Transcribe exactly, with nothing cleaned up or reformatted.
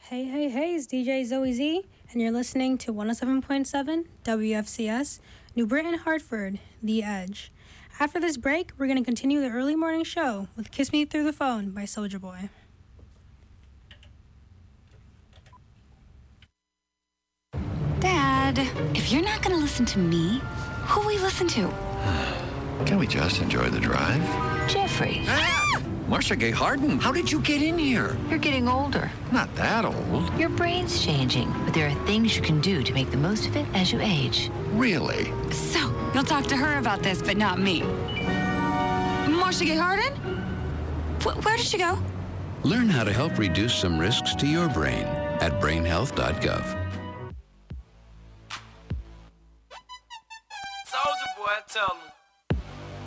Hey, hey, hey, it's D J Zoe Z, and you're listening to one oh seven point seven W F C S, New Britain, Hartford, The Edge. After this break, we're going to continue the early morning show with Kiss Me Through the Phone by Soulja Boy. Dad, if you're not going to listen to me, who will we listen to? Can we just enjoy the drive? Jeffrey. Ah! Marcia Gay Harden, how did you get in here? You're getting older. Not that old. Your brain's changing, but there are things you can do to make the most of it as you age. Really? So, you'll talk to her about this, but not me. Marcia Gay Harden? Wh- where did she go? Learn how to help reduce some risks to your brain at brain health dot gov.